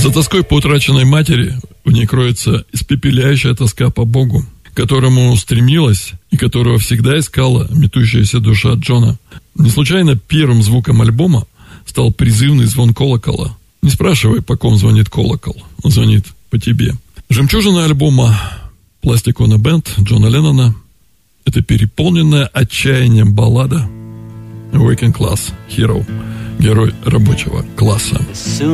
За тоской по утраченной матери в ней кроется испепеляющая тоска по Богу, к которому стремилась и которого всегда искала метущаяся душа Джона. Не случайно первым звуком альбома стал призывный звон колокола. Не спрашивай, по ком звонит колокол, он звонит по тебе. Жемчужина альбома «Plastic on a Band» Джона Леннона – это переполненная отчаянием баллада «Working Class Hero» – герой рабочего класса.